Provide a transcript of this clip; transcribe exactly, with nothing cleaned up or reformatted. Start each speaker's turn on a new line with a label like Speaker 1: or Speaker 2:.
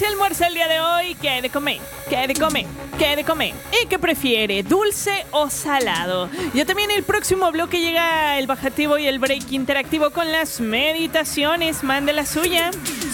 Speaker 1: almuerza el día de hoy? ¿Qué hay de comer? ¿Qué hay de comer? ¿Qué hay de comer? ¿Y qué prefiere? ¿Dulce o salado? Ya también el próximo bloque llega el bajativo y el break interactivo con las meditaciones. Mande la suya.